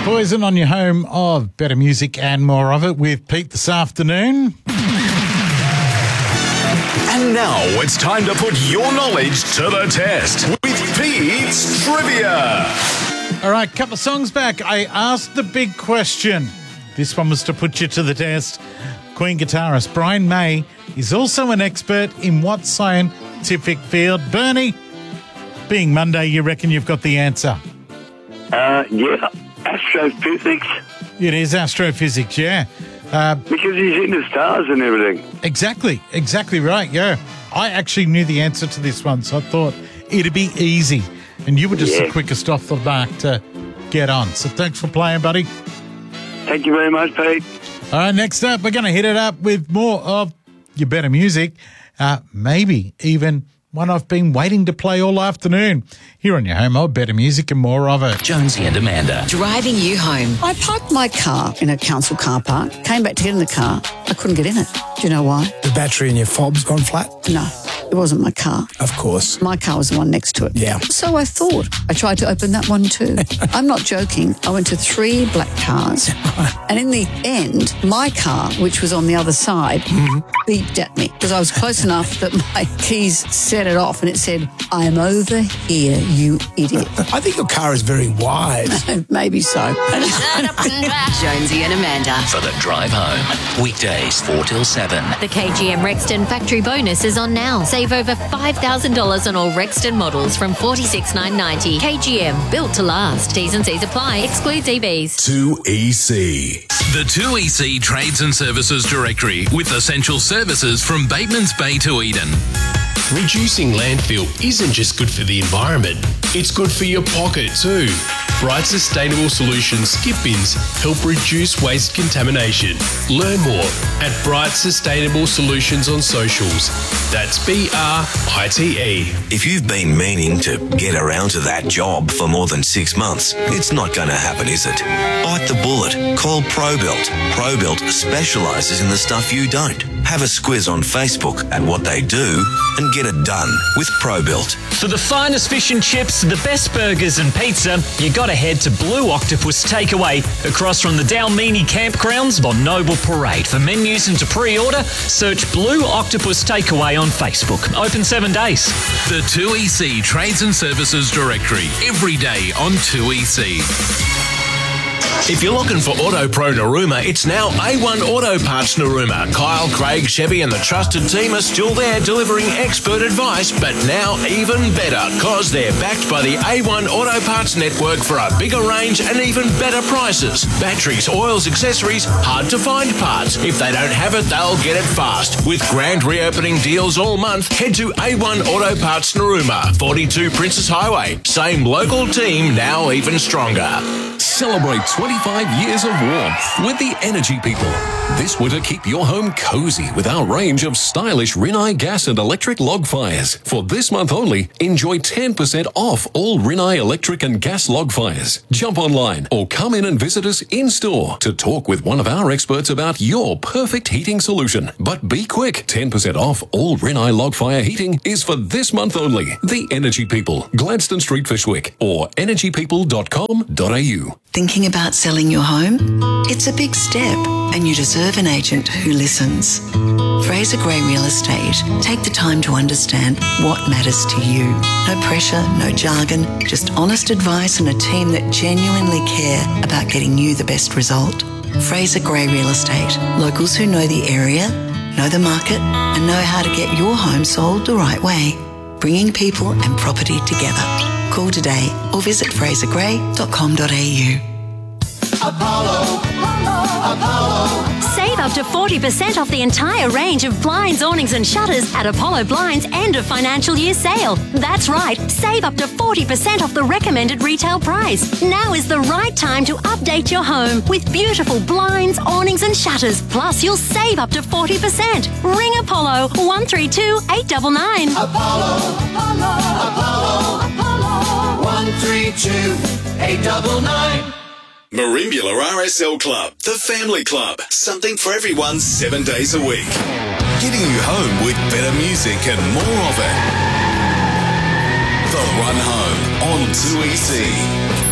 Poison on your home of better music and more of it with Pete this afternoon. And now it's time to put your knowledge to the test with Pete's Trivia. All right, couple of songs back, I asked the big question. This one was to put you to the test. Queen guitarist Brian May is also an expert in what scientific field? Bernie, being Monday, you reckon you've got the answer? Yeah, astrophysics. It is astrophysics, yeah. Because he's into stars and everything. Exactly right, yeah. I actually knew the answer to this one, so I thought it'd be easy. And you were just the quickest off the mark to get on. So thanks for playing, buddy. Thank you very much, Pete. All right, next up, we're going to hit it up with more of your better music. Maybe even one I've been waiting to play all afternoon. Here on your home of better music and more of it. Jonesy and Amanda. Driving you home. I parked my car in a council car park, came back to get in the car. I couldn't get in it. Do you know why? The battery in your fob's gone flat? No, it wasn't my car. Of course. My car was the one next to it. Yeah. So I thought. I tried to open that one too. I'm not joking. I went to 3 black cars. And in the end, my car, which was on the other side, beeped at me because I was close enough that my keys set it off and it said, "I'm over here, you idiot." I think your car is very wise. Maybe so. Jonesy and Amanda. For the drive home. Weekdays 4 till 7. The KGM Rexton factory bonus is on now. Save over $5,000 on all Rexton models from $46,990. KGM, built to last. T's and C's apply. Excludes EVs. 2EC. The 2EC Trades and Services Directory with essential services from Bateman's Bay to Eden. Reducing landfill isn't just good for the environment, it's good for your pocket too. Bright Sustainable Solutions skip bins help reduce waste contamination. Learn more at Bright Sustainable Solutions on socials. That's BRITE. If you've been meaning to get around to that job for more than 6 months, it's not going to happen, is it? Bite the bullet. Call ProBuilt. ProBuilt specialises in the stuff you don't. Have a squiz on Facebook at what they do and get it done with ProBuilt. For the finest fish and chips, the best burgers and pizza, you got to head to Blue Octopus Takeaway across from the Dalmini Campgrounds on Noble Parade. For menus and to pre-order, search Blue Octopus Takeaway on Facebook. Open 7 days. The 2EC Trades and Services Directory. Every day on 2EC. If you're looking for Auto Pro Narooma, it's now A1 Auto Parts Narooma. Kyle, Craig, Chevy and the trusted team are still there delivering expert advice, but now even better because they're backed by the A1 Auto Parts network for a bigger range and even better prices. Batteries, oils, accessories, hard to find parts. If they don't have it, they'll get it fast. With grand reopening deals all month, head to A1 Auto Parts Narooma, 42 Princess Highway. Same local team, now even stronger. Celebrate 25 years of warmth with the Energy People. This winter, keep your home cozy with our range of stylish Rinnai gas and electric log fires. For this month only, enjoy 10% off all Rinnai electric and gas log fires. Jump online or come in and visit us in-store to talk with one of our experts about your perfect heating solution. But be quick, 10% off all Rinnai log fire heating is for this month only. The Energy People, Gladstone Street, Fishwick, or energypeople.com.au. Thinking about selling your home? It's a big step, and you deserve an agent who listens. Fraser Gray Real Estate take the time to understand what matters to you. No pressure, no jargon, just honest advice and a team that genuinely care about getting you the best result. Fraser Gray Real Estate. Locals who know the area, know the market, and know how to get your home sold the right way. Bringing people and property together. Call today or visit frasergray.com.au. Apollo. Save up to 40% off the entire range of blinds, awnings and shutters at Apollo Blinds' end of financial year sale. That's right, save up to 40% off the recommended retail price. Now is the right time to update your home with beautiful blinds, awnings and shutters. Plus, you'll save up to 40%. Ring Apollo 132 899. Apollo 132 899. Marimbula RSL Club, the family club. Something for everyone 7 days a week. Getting you home with better music and more of it. The Run Home on 2EC.